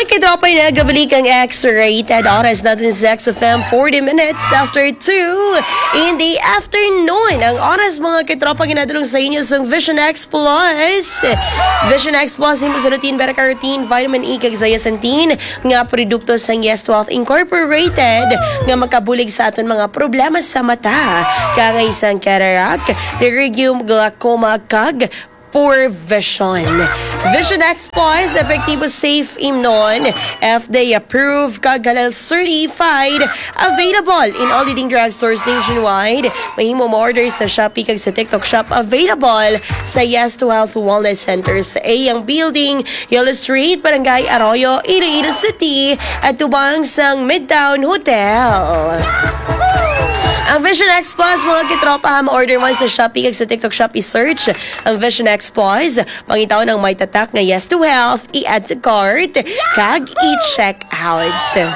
Kitropa na gabalik ang X-rated oras natin sa XFM 40 minutes after 2 in the afternoon. Ang oras mga kitropa ginadulong sa inyo sa Vision X Plus. Vision X Plus yung sa routine, beta carotene, vitamin E, kag zeaxanthin nga produkto sa Yes12 Incorporated nga makabulig sa aton mga problema sa mata. Kangay isang cataract, pterygium, glaucoma, kag poor vision. Vision X Plus, effective, safe, imnon, FDA approved, kag halal certified, available in all leading drugstores nationwide. Mahimo mo order sa Shopee kag sa TikTok Shop, available sa Yes12 Wellness Center sa Ayang Building, Yellow Street, Barangay Arroyo, Iloilo City, at tubang sang Midtown Hotel. Ang Vision X Plus, mga kitropa, ma-order mo sa Shopee kag sa TikTok Shop, i-search ang Vision X Plus. Pangitaw ng may tatak nga yes to health, i-add to cart, kag i-check out.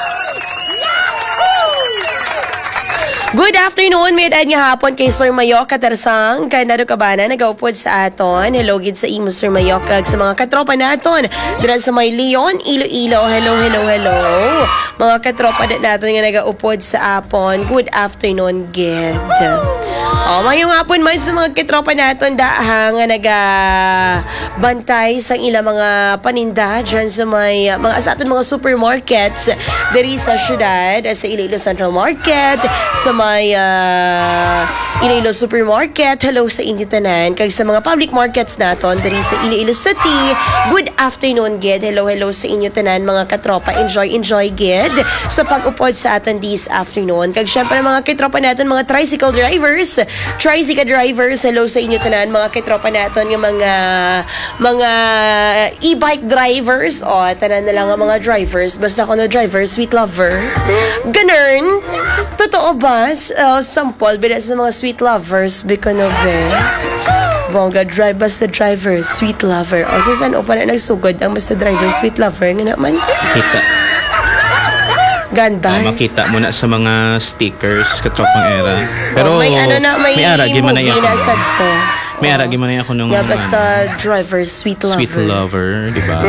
Good afternoon, may edad nga hapon kay Sir Mayok Katarsang, Kanado Cabana, nagaupod sa aton. Hello, gid sa imo Sir Mayok, kag sa mga katropa naton dira sa may Leon, Iloilo. Hello. Mga katropa naton nga nagaupod sa apon. Good afternoon, gid. Mayong hapon man sa mga katropa naton nga nagabantay sa ilang mga paninda dyan sa may mga sa aton mga supermarkets diri sa syudad, sa Iloilo Central Market, sa may Iloilo Supermarket. Hello sa inyo tanan. Kag sa mga public markets naton diri sa Iloilo City, good afternoon, gid. Hello sa inyo tanan mga katropa. Enjoy gid sa pag-upod sa aton this afternoon. Kag syempre mga katropa naton mga tricycle drivers, hello sa inyo tanan mga katropa naton nga mga e-bike drivers. Tanan na lang ang mga drivers, basta ko na driver, sweet lover. Ganun. Totoo ba? Sample, bila sa mga sweet lovers, Biconove. Bongga, basta driver, sweet lover. O, saan pa na nagsugod ang basta driver, sweet lover? Nga naman. Kita. Ganda. Makita mo na sa mga stickers, katropang era. Pero may ara, movie na sad to. May ara, gimana ako nung... basta driver, sweet lover. Sweet lover, di ba?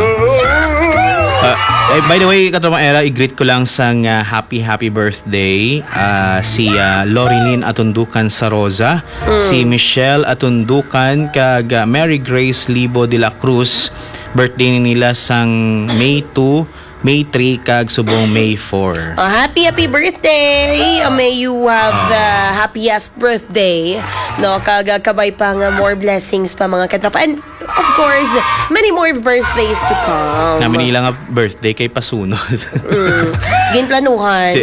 By the way, katropang era, i-greet ko lang sa happy birthday si Lorilyn Atundukan Saroza, si Michelle Atundukan, kag Mary Grace Libo de la Cruz. Birthday nila sang May 2, May 3, kag subong May 4. Happy birthday! May you have the happiest birthday. No, kag kabay pa nga more blessings pa mga katropa. And of course, many more birthdays to come. Namin nila nga birthday kay pasunod. Ginplanuhan.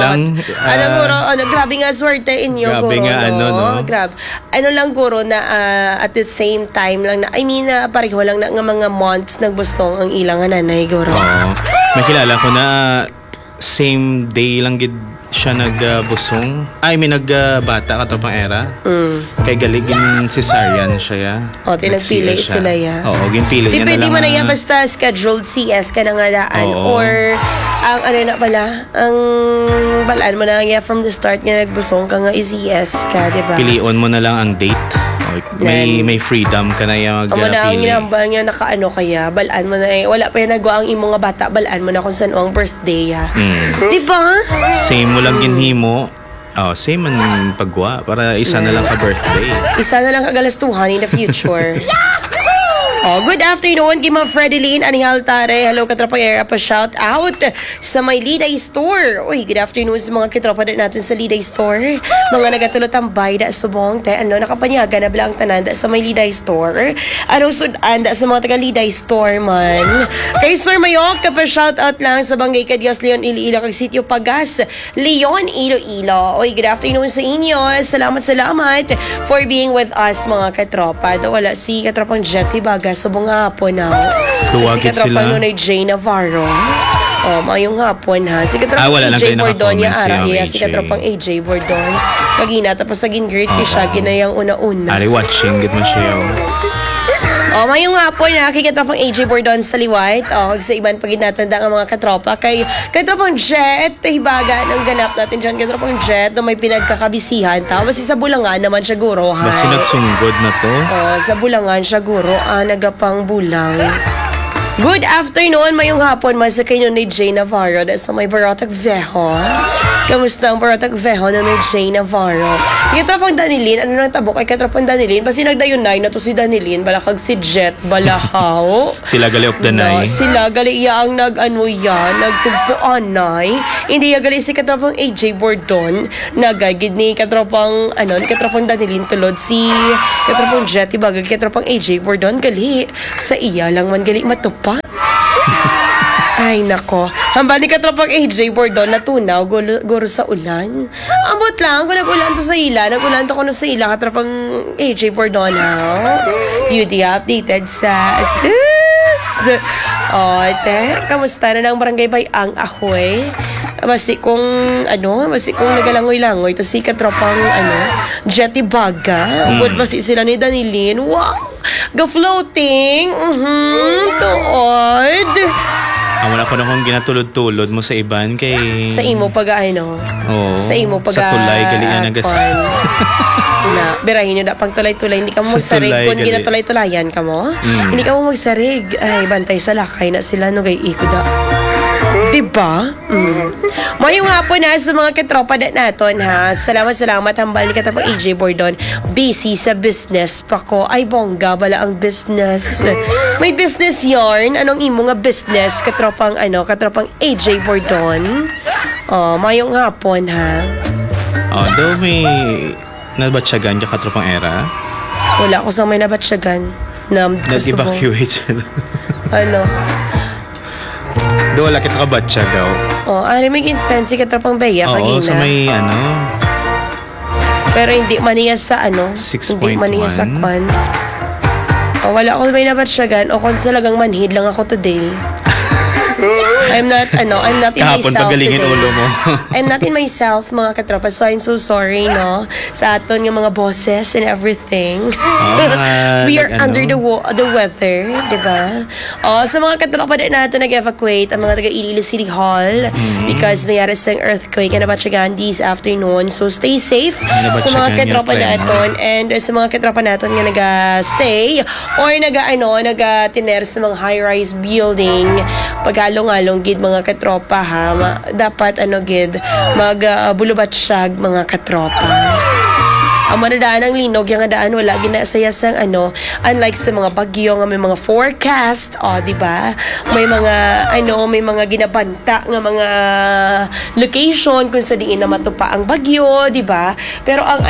Grabe nga swerte inyo, grabe guro. Nga, no? Grabe. Lang, guro, na at the same time lang na, pareho lang na nga mga months nagbusong ang ilang nanay, guro. May kilala ko na same day lang gid siya nagbusong. May nagbata katropang era. Kay galigin cesarean siya. Tinagpili sila ya. Oo, ginpili niya na lang. Pwede man na yan basta scheduled CS ka na nga daan. Or ang ang balaan mo na nga from the start nga nagbusong ka nga is-CS ka, diba? Pilion mo na lang ang date. May freedom ka na yung magpili. Ang ginambal nga nakaano kaya, balaan mo na wala pa yung nagawa ang imong nga bata, balaan mo na kung saan ang birthday ya. Diba? Same mo lang ginhimo. Same man pagwa para isa na lang ka birthday. Isa na lang kagalastuhan in the future. Good afternoon kay Ma'am Fredeline Anihal Tare. Hello katropa era, pa shout out sa may Liday Store. Good afternoon sa mga katropa natin sa Liday Store. Mga nagatulot ang bayda subong nakapanyaga na bilang tananda sa may Liday Store. Sudanda sa mga taga Liday Store man. Kay Sir Mayok, pa shout out lang sa Bangay Kadios, Leon, Iloilo, kag Sitio Pagas, Leon, Iloilo. Good afternoon sa inyo. Salamat for being with us mga katropa. Wala si katropang Jetty Baga sa mga hapon na. Si katropang nun ay Jay Navarro. Mayong hapon ha. Si katropang AJ Bordon niya ara. Si katropang AJ Bordon. Pagina tapos saging great siya ginayang una-una. Ari watching git man siya. Mayong hapon na kay katropang AJ Bordon sa liwat. Sa iban paginatanda ang mga katropa. Kay katropang Jet, hibaga ng ganap natin dyan. Katropang Jet na may pinagkakabisihan. Tapos sa Bulangan naman siya, guro. Basi nagsunggod na to? Sa Bulangan siya, guro. Nagapang bulang. Good afternoon, mayong hapon, masa kayo ni Jay Navarro. That's sa may Barotag Veho. Kamusta ang Barotag Veho na ni Jay Navarro? Katropang Danilin, ano nang tabok ay katropang Danilin? Pasi nagdayunay na to si Danilin, balakag si Jet, balahaw. Sila gali of the night. Sila gali iya ang nagtugpuanay. Hindi iya gali si katropang AJ Bordon, nagagid ni katropang, ni katropang Danilin tulod si katropang Jet, ibagag katropang AJ Bordon, gali sa iya lang man gali matupa. Ay, nako. Hambal ni katropang AJ Bordon natunaw, guro sa ulan. Ambot lang, kung nag-ulan to sa ila, nag-ulan to kuno sa ila, katropang AJ Bordon, ha? Beauty updated sa sis. O, kamusta na ng barangay Bayang Ahoy? Basi kung nagalangoy-langoy to si katropang Jetty Baga. Would basi sila ni Danilin. Wow! Ga-floating. Tuod. Wala ko na kung ginatulod-tulod mo sa iban kay... Sa imo Oo. Sa imo sa tulay gali na nagas. Birahin nyo na pang tulay-tulay. Hindi ka mo magsarig. Kung ginatulay-tulayan ka mo, hindi ka mo magsarig. Ay, bantay sa lakay na sila no gay ikuda. Diba? Mayong hapon na sa mga katropa natin, ha. Salamat hambal ni katapang AJ Bordon. Busy sa business pa ko. Ay, bongga bala ang business. May business yarn. Anong imo nga business? Katropang AJ Bordon. Mayong hapon, ha. Daw may nabatsyagan ka katropang era? Wala ko sa may nabatsyagan. Nag-evacuate siya. Do wala kita kabatsa daw. May kinsensi katropang Beya kagina. Sa may Pero hindi maniya sa 6.1. Hindi maniya sa kwan. Wala ko may nabatsyagan. O kung talagang manhid lang ako today. I'm not in Kahapon myself pagalingin today. ulo mo. I'm not in myself, mga katropa. So I'm so sorry, no? Sa aton yung mga bosses and everything. We are under the weather, di ba? Sa mga katropa natin nag-evacuate ang mga taga-Iloilo City Hall because may aras ng earthquake na nabatsyagan this afternoon. So stay safe sa mga katropa natin and sa mga katropa natin nga nag-stay or nag-tiner sa mga high-rise building. Pag-along-along gid mga katropa, ha. Dapat mag-bulubatsyag mga katropa. Ang manadaan ng linog, yung daan wala ginasayasang unlike sa mga bagyo nga may mga forecast, di ba? May mga ginabanta nga mga location kung sa diin na matupa ang bagyo, di ba? Pero ang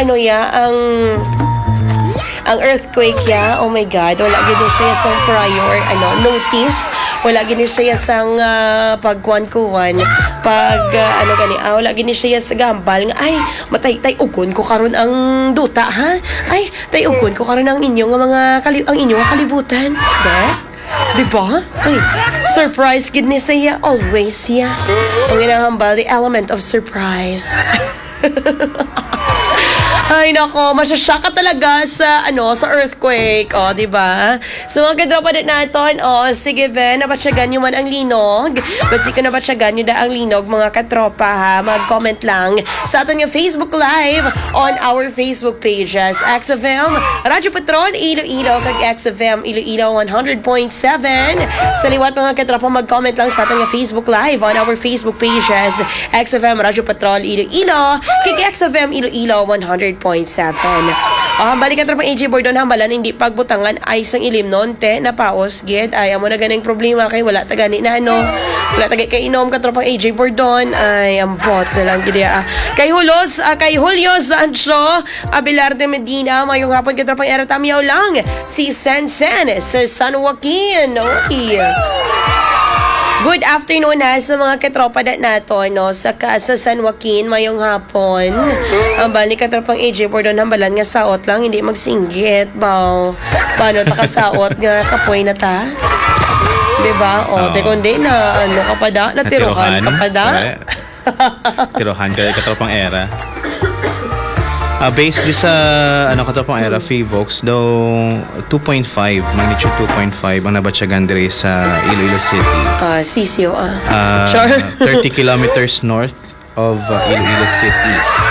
ang earthquake oh my God, wala gini siya sang prior notice, wala gini siya sang pagkuan-kuan wala gini siya sa gambal nga ay matay ugon ko karon ang duta, ha, ay tay ugon ko karon ang inyong mga kalibutan, diba? Ay, surprise gid ni siya always siya ang ginahambal, the element of surprise. Ay, nako, masyasya ka talaga sa earthquake, di ba? So, mga kadropa natin, sige, Ben, nabatsyagan nyo man ang linog. Basi ko nabatsyagan nyo ang linog, mga katropa, ha? Mag-comment lang sa atin yung Facebook Live on our Facebook pages. XFM, Radyo Patrol, Iloilo, kag XFM, Iloilo 100.7. Sa liwat, mga katropa, mag-comment lang sa atin yung Facebook Live on our Facebook pages. XFM, Radyo Patrol, Iloilo, kag XFM, Iloilo 100.7. Balik ka tropang AJ Bordon, hambalan hindi pagbutangan ay sang ilim non te napaos gid ay amo na ganing problema kay wala ta gani na wala ta kay inom ka tropang AJ Bordon ay ambot na lang gid kay Julio Sancho Abelarde Medina mayong hapon ka tropang era tamiyaw lang si Sensen sa San Joaquin. Good afternoon sa mga katropa natin, sa San Joaquin, mayong hapon. Ang bali katropang AJ Bordon, hambalan nga saot lang, hindi magsinggit, ba? Paano takasaot nga kapoy na ta? Diba? Kundi na, ka pa da? Natiruhan ka pa da? Tiruhan ka katropang era. Based sa katropang era, Fevox, daw 2.5, magnitude 2.5 ang nabatsyagan dire sa Iloilo City. Sisyo, Sure. 30 kilometers north of Iloilo City.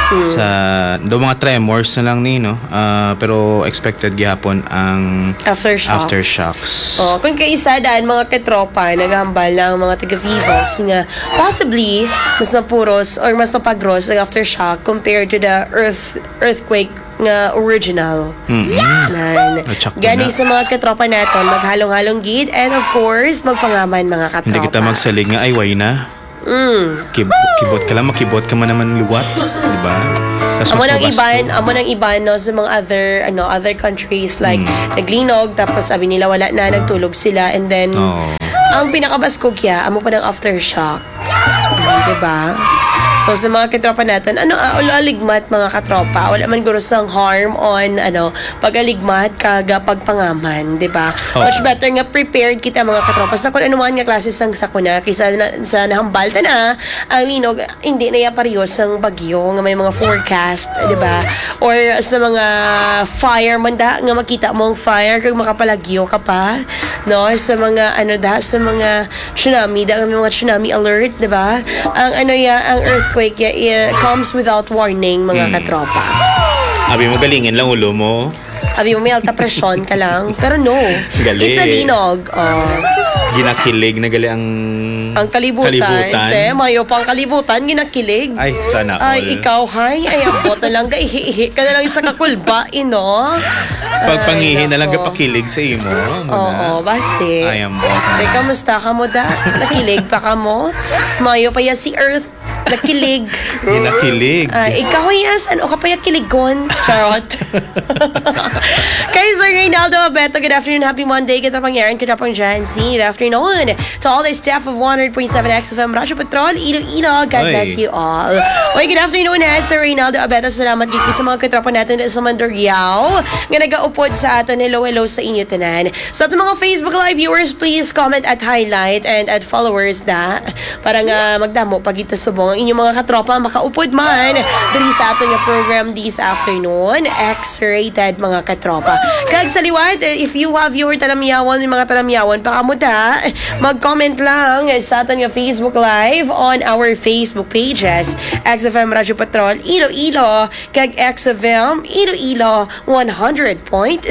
Sa do mga tremors na lang ni no. Pero expected gihapon ang aftershocks. Kung kaisa daan mga katropa naghambal ng mga taga Vivox nga possibly mas mapuros or mas mapagros ang aftershock compared to the earthquake nga original. Gani sa mga katropa naton maghalong-halong gid and of course magpangaman mga katropa. Hindi kita magsalig nga ay way na. Kibot ka lang, makibot ka man naman luwat, di ba? Amo nang iban no sa mga other countries like naglinog tapos sabi nila wala na, nagtulog sila and then ang pinakabaskog amo pa ng aftershock. Di ba? So sa mga katropa natin, aligmat mga katropa, wala man guro sang harm on pag-aligmat kaga pagpangaman, di ba? Much better nga prepared kita mga katropa sa kung ano man nga klase sang sakuna kaysa sa nahambal na ang linog hindi na parehas sang bagyo nga may mga forecast, di ba? Or sa mga fire man nga makita mo ang fire kag makapalagyo ka pa, no? Sa mga sa mga tsunami, may mga tsunami alert, di ba? Ang earthquake comes without warning mga katropa. Abi mo galingin lang ulo mo. Abi mo may alta presyon ka lang. Pero no. Galing. It's a linog. Ginakilig na gali ang kalibutan. Te, mayo pang kalibutan, ginakilig. Ay, sana all. Ay, ikaw, ay, abot na lang. Ihi ka na lang sa kakulba, Pagpangihi na lang kapakilig sa imo. Oo, basi. Ay, ambot. Te, kamusta ka mo da? Nakilig pa ka mo? Mayo pa si Earth. Nakilig. Ginakilig. Ikaw yes, ano ka pa yung kiligon? Charot. Kay Sir Reynaldo Abeto, good afternoon, happy Monday. Kita pang Yaron, kita pang Jancy. Good afternoon to all the staff of 100.7 XFM Radyo Patrol, Iloilo. God bless you all. Good afternoon, Sir Reynaldo Abeto. Salamat gigi sa mga katropa natin sa Mandurriao nga nag-aupod sa atin. Hello sa inyo tanan. Sa ating mga Facebook Live viewers, please comment at highlight and add followers na para nga magdamo pag ito subong ang inyong mga katropa makaupod man diri sa aton nga program this afternoon. X-rated mga katropa. Kag sa liwat, if you have your talamyawan, mga talamyawan pakamuta, mag-comment lang sa aton nga Facebook Live on our Facebook pages. XFM Radyo Patrol Iloilo kag XFM Iloilo 100.7.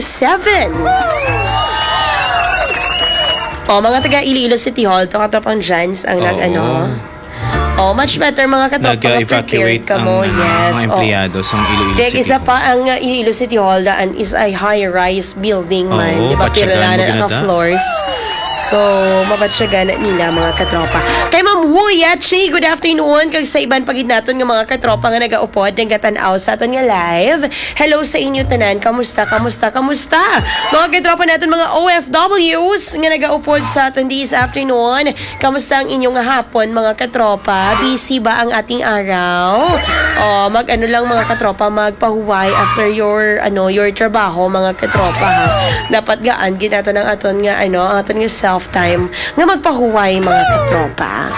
Mga taga Iloilo City Hall, itong katapang Jans ang much better mga katropa nag-evacuate ka mo. Yes. Mga empleyado sa Iloilo City. Isa pa ang Iloilo City Hall daan is a high-rise building man. Di ba? Piralanan ang floors. So, mabatsyagan nila mga katropa. Kay Ma'am Wuyachi, good afternoon. Kag sa iban pagid naton nga mga katropa nga nagaupod, nagatanaw sa aton nga live. Hello sa inyo tanan. Kamusta? Mga katropa naton mga OFWs nga nagaupod sa aton this afternoon. Kamusta ang inyong hapon mga katropa? Busy ba ang ating araw? Lang mga katropa, magpahuway after your trabaho mga katropa ha. Dapat gaan ginato ng aton nga aton nga self-time nga magpahuway mga katropa.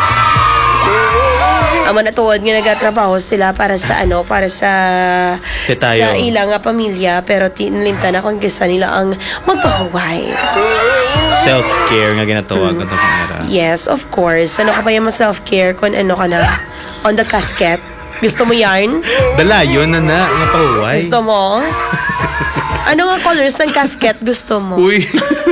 Amo natuod nga nagatrabaho sila para sa ilang pamilya pero tinlinta na kung kisa nila ang magpahuway. Self-care nga ginatawag ito pangira. Yes, of course. Ano ka ba yung self-care kung ka na on the casket? Gusto mo yan? Dalayon na nga pahuway. Gusto mo? Ano nga colors ng casket gusto mo? Uy.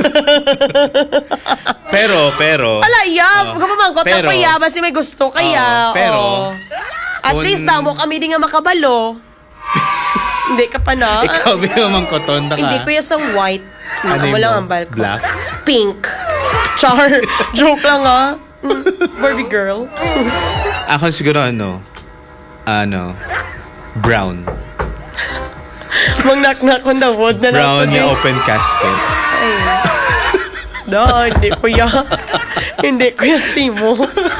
pero. Alaya, kapamangkot na payaba si may gusto kaya. At least mo kami din nga makabalo. Hindi ka pa na. Ikaw ba mangkoton na ka? Hindi ko yung sa white. Ano mo lang ang balko. Black? Pink. Char. Joke lang Barbie girl. Ako siguro brown. Mag-knock-knock on the wood na brown yung open casket. Hindi ko ya simo.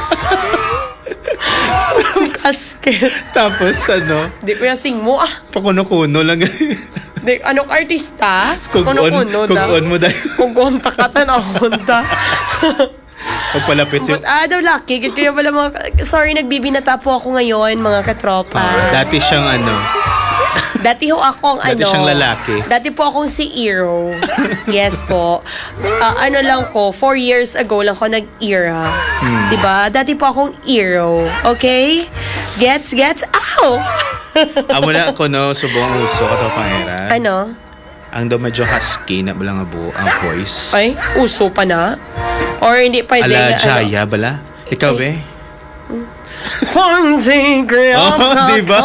Casket. Tapos Hindi ko ya simo pakuno-kuno lang. Anong artista? Kugon mo dahil. Kugon takatan na Honda. Pagpalapit siya. Daw lucky. Kaya pala sorry, nagbibinata po ako ngayon, mga katropa. Dati siyang Dati ho akong Dati siyang lalaki. Dati po akong si Eero. Yes po. 4 years ago lang ako nag-era. Diba? Dati po akong Eero. Okay? Gets? Ow! Amo na ako no, subong uso ato pangera. Ano? Ang daw medyo husky na bala nga ang voice. Ay, uso pa na? Or hindi pwede Ala na Jaya bala? Ikaw be? Fonte diba?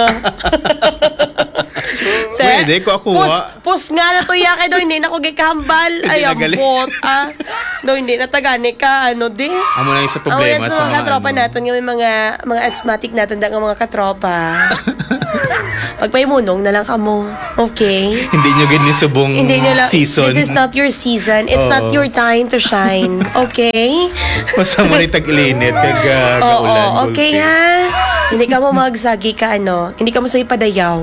Pwede ko ako. Pus nga na to yake do, hindi na ko gikambal. Ay, ambot. Do, hindi na tagani ka. Ano di? Amo na yung sa problema sa mga katropa natin, yung mga asthmatic natin, nga mga katropa. Pagpaimunong na lang kamo. Okay? Hindi nyo ganyan subong season. This is not your season. It's not your time to shine. Okay? Masa mo ni tag-ilinit, kag-ulan. Okay ha? Hindi ka mo magsagi ka hindi ka mo sa ipadayaw.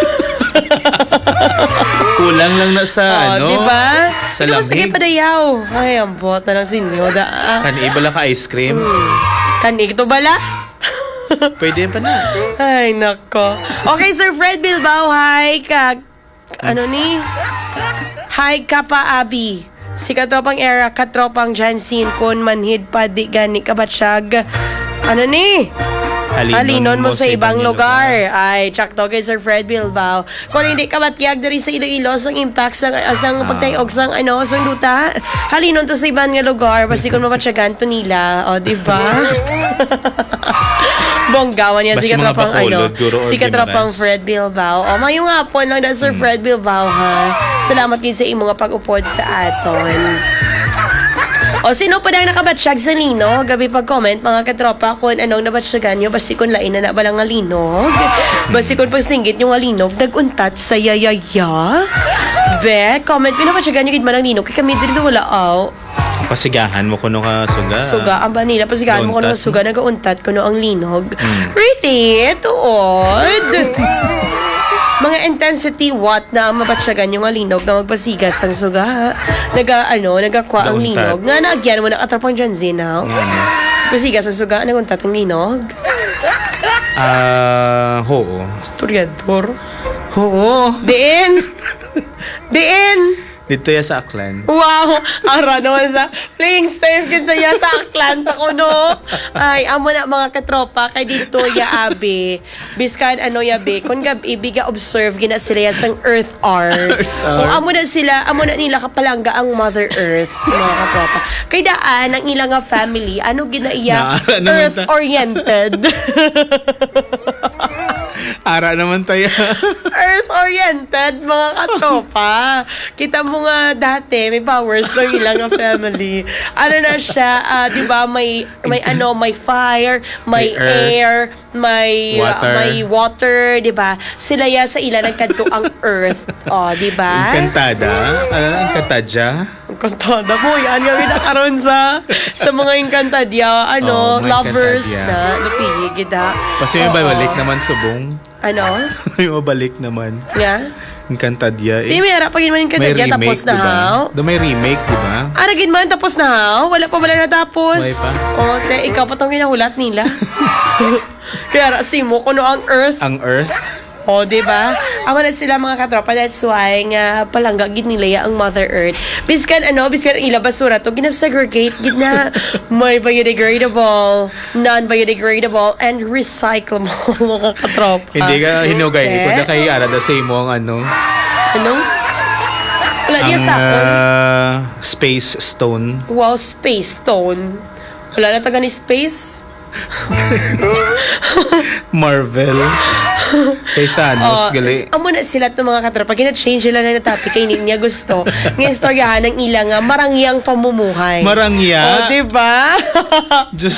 Kulang lang na sa diba? Sa hindi ka mo sa lamig. ipadayaw. Ay, ang bot na lang sinyo. Kani bala ka ice cream? Kani ito bala? Pwede pa na. Ay, nako. Okay, Sir Fred Bilbao, hi ka. Hi ka pa, Abi. Si katropang era, katropang Jansin, kun manhid pa di gani kabatsyag. Halinon mo sa ibang lugar. Ay, tsak to kay Sir Fred Bilbao. Kung hindi ka batyag dari sa Iloilo, ang impact sang pagtayog sang sang duta, halinon to sa ibang nga lugar, basi kung mabatsyagan to nila. O, diba? Bonggawan niya si katropang Fred Bilbao. O, mayong hapon lang na Sir Fred Bilbao, ha? Salamat din sa imong pag-upod sa aton. O, sino pa nang nakabatsyag sa linog? Gabi pag-comment, mga katropa, kung anong nabatsyagan nyo, basi kung lain na balang nga linog. Basi kung pagsinggit nyo nga linog, naguntat sa yayaya. Be, comment, pinabatsyagan nyo gid man ang linog, kaya kami dito wala Pasigahan mo kuno ka suga. Suga, ang banila, pasigahan mo kuno suga, nagauntat kuno ang linog. Really? Tuod? Mga intensity watt na mabatsyagan yung linog na magpasigas ang suga. Nagakwa ang linog. Nga naagyan mo na katrapang dyan, Zinaw. Pasigas ang suga, naguntat ang linog. Oo. Storyador. Oo. Diin! Dito ya sa Aklan. Wow! Ara naman sa playing safe kin sa sa Aklan sa kuno. Ay, amo na mga katropa kay dito ya Abi. Biskan yabi kun gabi biga observe gina sila sang Earth R. O amo na nila kapalangga ang Mother Earth mga katropa. Kay daan ang ilang nga family ginaiya Earth oriented. Ara naman tayo. Earth-oriented, mga katropa. Kita mo nga dati, may powers ng ilang family. Na siya, di ba, may fire, may air, may water, di ba? Sila ya sa ilan ang kanto ang Earth. Di ba? Encantada? Encantadja? Encantada mo, yan yung pinakaroon sa mga Encantadya, lovers na, napigid ha. Kasi may balik naman subong. May mabalik naman. Nga? Encantadya. Di, may harap pag naman Encantadya, tapos na diba? May remake, di ba? Aragin man, tapos na wala pa natapos. May pa? Ikaw pa itong ginahulat nila. Kaya rasi mo, kuno ang Earth. Ang Earth? Diba? Ama na sila mga katropa, that's why nga palangga gid nila ang Mother Earth. Biskan ila basura to ginasegregate gid na may biodegradable, non-biodegradable and recyclable mga katropa. Hindi ka hinugay ko na kay arada sa imo ang wala niya sa akon. Space stone. Wow, space stone. Wala na taga ni space. Marvel. Kay Thanos, gali. Amo na sila itong mga katropa. Gina-change nila na topic kay niya gusto. Ngayon, istoryahan ng ilang marangyang pamumuhay. Marangya? Diba? Just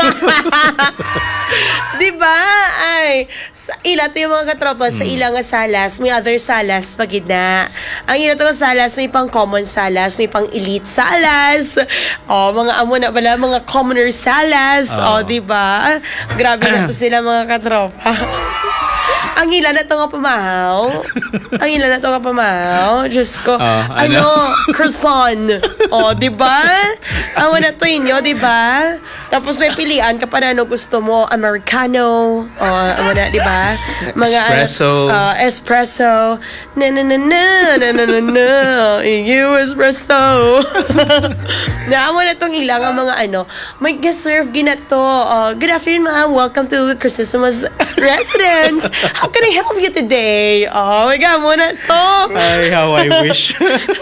diba? Ay, sa ila to yung mga katropa, sa ilang salas, may other salas pagid na. Ang ila to salas, may pang common salas, may pang elite salas. Mga amo na pala, mga commoner salas. Diba? Grabe na to sila mga katropa. Ang hila na ito nga pamahaw. Diyos ko. Croissant. Diba? Awa na ito inyo, diba? Tapos may pilian ka pa na ano gusto mo, Americano, o ano na, di ba? Espresso. Espresso. Na na na na na na na na. You espresso. Naamo na tong ilang ang mga ano, may serve ginato. Good afternoon, ma'am. Welcome to Crisisma's Residence. How can I help you today? Oh my God, muna to. Ay, how I wish.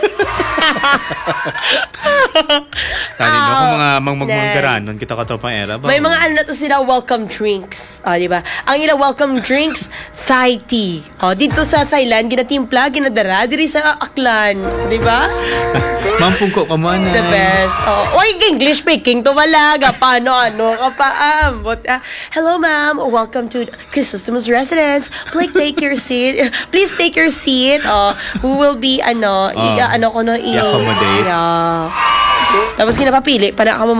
Tani no, kung mga magmanggaran, kita ka tropang era ba? May mga ano na to sila, welcome drinks. Di ba? Ang ilang welcome drinks, Thai tea. Dito sa Thailand, ginatimpla, ginadara, diri sa Aklan. Di ba? Mampungko ka mo na. The best. Oy, English speaking to malaga. Paano, ano, kapaam. Hello, ma'am. Welcome to Crisisma's Residence. Please take your seat. Please take your seat. We will be, I-accommodate. Yeah. Tapos kinapapili, para ka mo